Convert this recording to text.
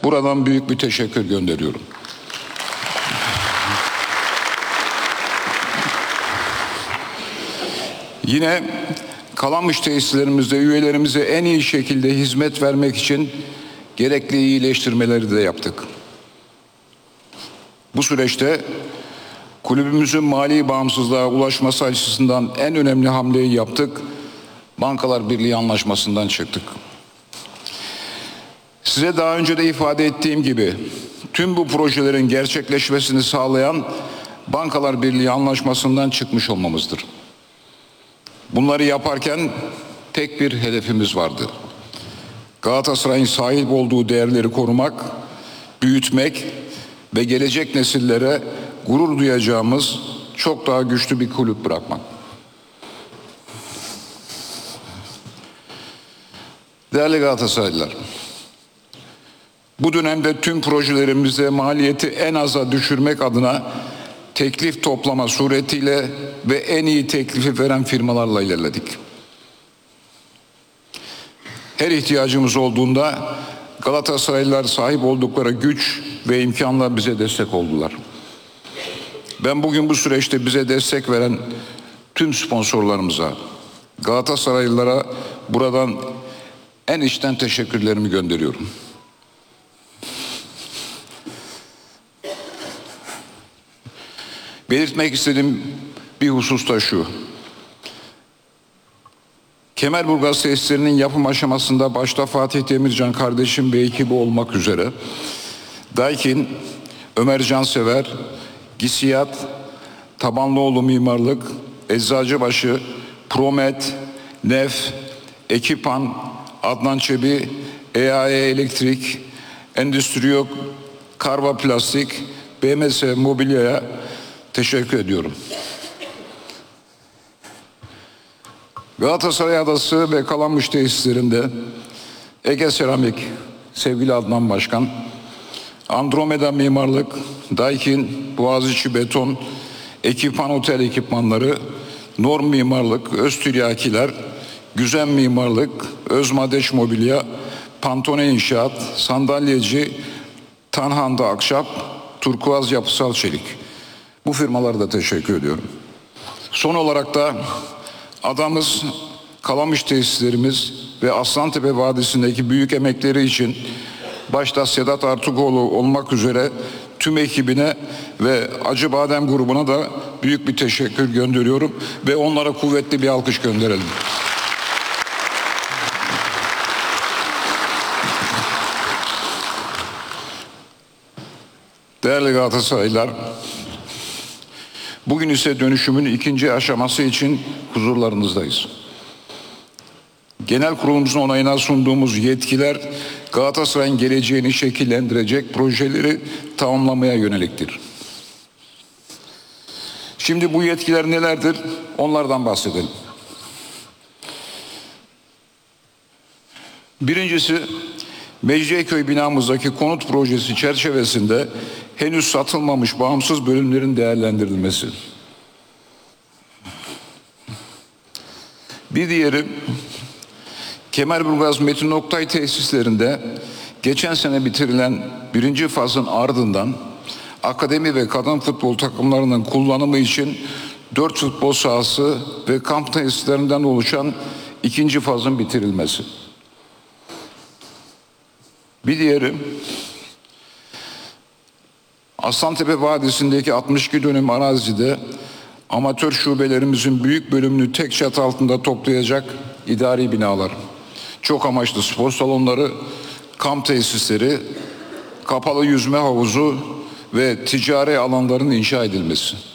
buradan büyük bir teşekkür gönderiyorum. Yine Kalamış tesislerimizde üyelerimize en iyi şekilde hizmet vermek için gerekli iyileştirmeleri de yaptık. Bu süreçte kulübümüzün mali bağımsızlığa ulaşması açısından en önemli hamleyi yaptık. Bankalar Birliği anlaşmasından çıktık. Size daha önce de ifade ettiğim gibi tüm bu projelerin gerçekleşmesini sağlayan Bankalar Birliği anlaşmasından çıkmış olmamızdır. Bunları yaparken tek bir hedefimiz vardı. Galatasaray'ın sahip olduğu değerleri korumak, büyütmek ve gelecek nesillere gurur duyacağımız çok daha güçlü bir kulüp bırakmak. Değerli Galatasaraylılar, bu dönemde tüm projelerimizde maliyeti en aza düşürmek adına teklif toplama suretiyle ve en iyi teklifi veren firmalarla ilerledik. Her ihtiyacımız olduğunda Galatasaraylılar sahip oldukları güç ve imkanla bize destek oldular. Ben bugün bu süreçte bize destek veren tüm sponsorlarımıza, Galatasaraylılara buradan en içten teşekkürlerimi gönderiyorum. Belirtmek istediğim bir husus da şu. Kemerburgaz tesislerinin yapım aşamasında başta Fatih Demircan kardeşim ve ekibi olmak üzere Daikin, Ömer Cansever, Gisiyat, Tabanlıoğlu Mimarlık, Eczacıbaşı, Promet, Nef, Ekipan, Adnan Çebi, EAE Elektrik, Endüstriyo, Karva Plastik, BMS Mobilya'ya teşekkür ediyorum. Galatasaray Adası ve Kalamış tesislerinde Ege Seramik, sevgili Adnan Başkan, Andromeda Mimarlık, Daikin, Boğaziçi Beton, Ekipan Otel Ekipmanları, Norm Mimarlık, Öztüryakiler, Güzen Mimarlık, Özmadeş Mobilya, Pantone İnşaat, Sandalyeci, Tanhanda Akşap, Turkuaz Yapısal Çelik. Bu firmalara da teşekkür ediyorum. Son olarak da adamız, Kalamış tesislerimiz ve Aslantepe Vadisi'ndeki büyük emekleri için başta Sedat Artukoğlu olmak üzere tüm ekibine ve Acıbadem grubuna da büyük bir teşekkür gönderiyorum ve onlara kuvvetli bir alkış gönderelim. Değerli Galatasaraylılar, bugün ise dönüşümün ikinci aşaması için huzurlarınızdayız. Genel kurulumuzun onayına sunduğumuz yetkiler Galatasaray'ın geleceğini şekillendirecek projeleri tamamlamaya yöneliktir. Şimdi bu yetkiler nelerdir? Onlardan bahsedelim. Birincisi, Mecidiyeköy binamızdaki konut projesi çerçevesinde henüz satılmamış bağımsız bölümlerin değerlendirilmesi. Bir diğeri, Kemerburgaz Metin Oktay tesislerinde geçen sene bitirilen birinci fazın ardından akademi ve kadın futbol takımlarının kullanımı için 4 futbol sahası ve kamp tesislerinden oluşan ikinci fazın bitirilmesi. Bir diğeri, Aslantepe Vadisi'ndeki 62 dönüm arazide amatör şubelerimizin büyük bölümünü tek çatı altında toplayacak idari binalar, çok amaçlı spor salonları, kamp tesisleri, kapalı yüzme havuzu ve ticari alanların inşa edilmesi.